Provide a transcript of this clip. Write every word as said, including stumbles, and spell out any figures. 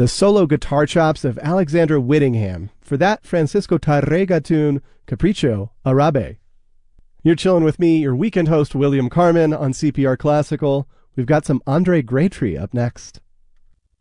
the solo guitar chops of Alexandra Whittingham for that Francisco Tárrega tune, Capricho Arabe. You're chilling with me, your weekend host, William Carmen, on C P R Classical. We've got some Andre Graytree up next.